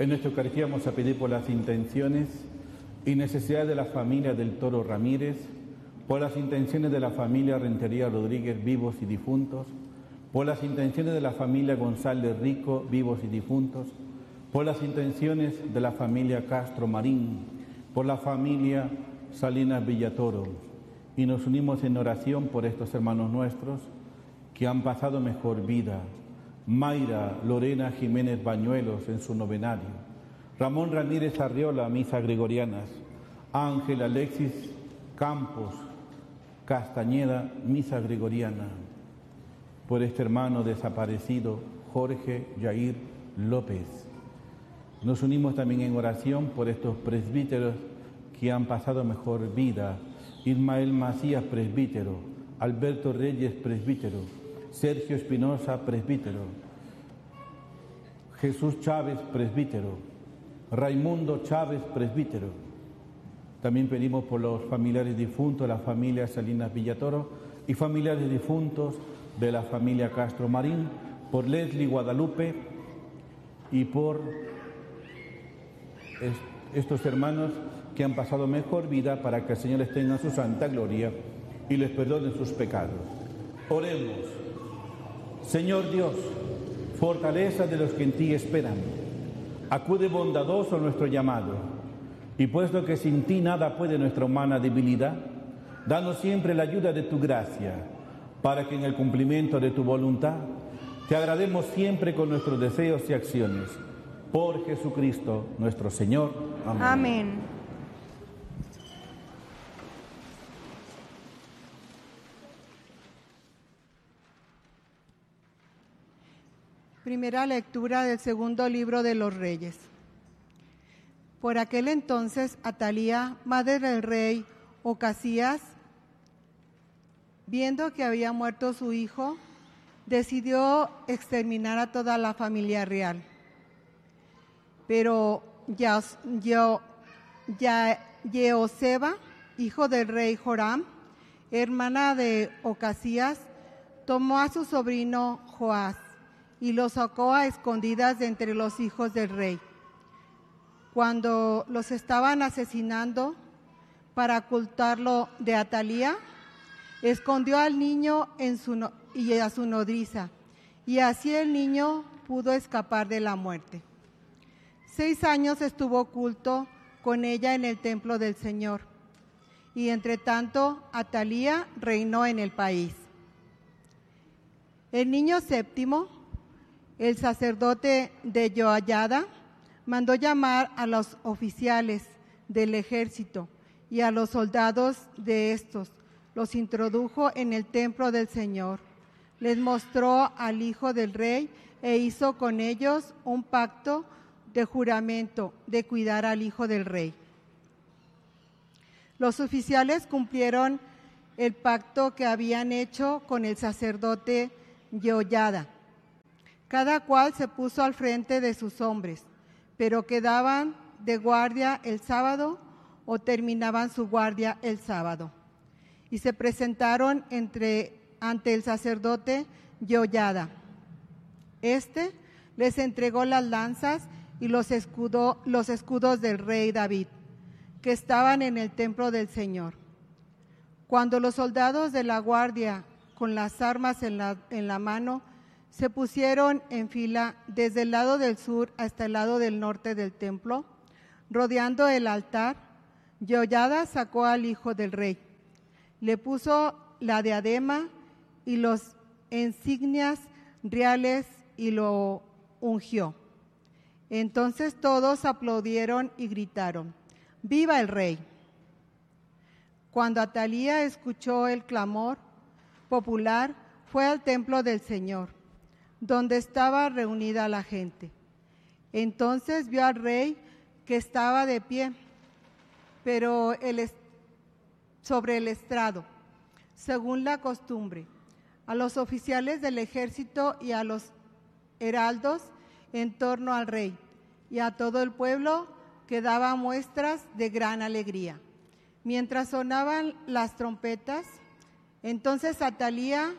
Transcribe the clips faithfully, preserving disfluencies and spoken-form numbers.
En nuestra Eucaristía vamos a pedir por las intenciones y necesidades de la familia del Toro Ramírez, por las intenciones de la familia Rentería Rodríguez, vivos y difuntos, por las intenciones de la familia González Rico, vivos y difuntos, por las intenciones de la familia Castro Marín, por la familia Salinas Villatoro. Y nos unimos en oración por estos hermanos nuestros que han pasado mejor vida. Mayra Lorena Jiménez Bañuelos en su novenario, Ramón Ramírez Arriola, misa gregorianas, Ángel Alexis Campos Castañeda, misa gregoriana, por este hermano desaparecido Jorge Yair López. Nos unimos también en oración por estos presbíteros que han pasado mejor vida: Ismael Macías, presbítero; Alberto Reyes, presbítero; Sergio Espinosa, presbítero; Jesús Chávez, presbítero; Raimundo Chávez, presbítero. También pedimos por los familiares difuntos de la familia Salinas Villatoro y familiares difuntos de la familia Castro Marín, por Leslie Guadalupe y por estos hermanos que han pasado mejor vida, para que el Señor les tenga su santa gloria y les perdone sus pecados. Oremos. Señor Dios, fortaleza de los que en ti esperan, acude bondadoso a nuestro llamado, y puesto que sin ti nada puede nuestra humana debilidad, danos siempre la ayuda de tu gracia, para que en el cumplimiento de tu voluntad te agrademos siempre con nuestros deseos y acciones. Por Jesucristo nuestro Señor. Amén. Amén. Primera lectura del segundo libro de los Reyes. Por aquel entonces, Atalía, madre del rey Ocasías, viendo que había muerto su hijo, decidió exterminar a toda la familia real. Pero Jehoseba, hijo del rey Joram, hermana de Ocasías, tomó a su sobrino Joás y lo sacó a escondidas de entre los hijos del rey. Cuando los estaban asesinando, para ocultarlo de Atalía, escondió al niño en su no- y a su nodriza, y así el niño pudo escapar de la muerte. Seis años estuvo oculto con ella en el templo del Señor, y entre tanto Atalía reinó en el país. El niño séptimo, el sacerdote de Joyada, mandó llamar a los oficiales del ejército y a los soldados de estos. Los introdujo en el templo del Señor. Les mostró al hijo del rey e hizo con ellos un pacto de juramento de cuidar al hijo del rey. Los oficiales cumplieron el pacto que habían hecho con el sacerdote Joyada. Cada cual se puso al frente de sus hombres, pero quedaban de guardia el sábado o terminaban su guardia el sábado. Y se presentaron entre, ante el sacerdote Joyada. Este les entregó las lanzas y los, escudo, los escudos del rey David, que estaban en el templo del Señor. Cuando los soldados de la guardia, con las armas en la, en la mano, se pusieron en fila desde el lado del sur hasta el lado del norte del templo, rodeando el altar, Joyada sacó al hijo del rey, le puso la diadema y los insignias reales y lo ungió. Entonces todos aplaudieron y gritaron: ¡Viva el rey! Cuando Atalía escuchó el clamor popular, fue al templo del Señor, donde estaba reunida la gente. Entonces vio al rey que estaba de pie, pero el sobre el estrado, según la costumbre, a los oficiales del ejército y a los heraldos en torno al rey, y a todo el pueblo que daba muestras de gran alegría. Mientras sonaban las trompetas, entonces Atalía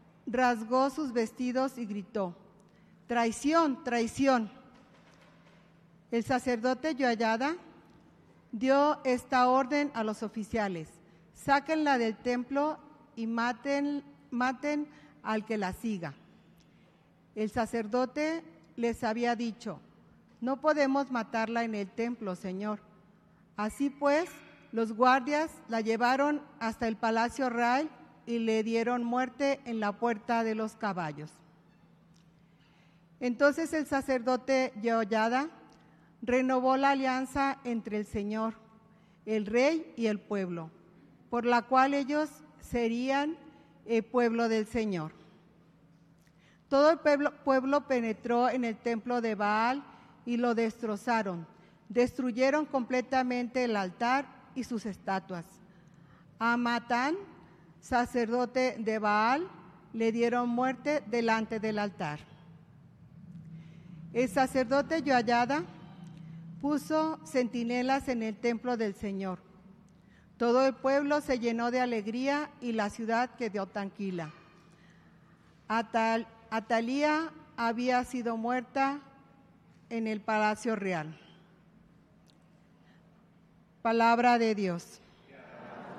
rasgó sus vestidos y gritó: ¡Traición, traición! El sacerdote Yoyada dio esta orden a los oficiales: sáquenla del templo y maten, maten al que la siga. El sacerdote les había dicho: no podemos matarla en el templo, Señor. Así pues, los guardias la llevaron hasta el palacio real y le dieron muerte en la puerta de los caballos. Entonces el sacerdote Yehoyada renovó la alianza entre el Señor, el rey y el pueblo, por la cual ellos serían el pueblo del Señor. Todo el pueblo, pueblo penetró en el templo de Baal y lo destrozaron. Destruyeron completamente el altar y sus estatuas. A Matán, sacerdote de Baal, le dieron muerte delante del altar. El sacerdote Yoyada puso centinelas en el templo del Señor. Todo el pueblo se llenó de alegría y la ciudad quedó tranquila. Atal, Atalía había sido muerta en el palacio real. Palabra de Dios.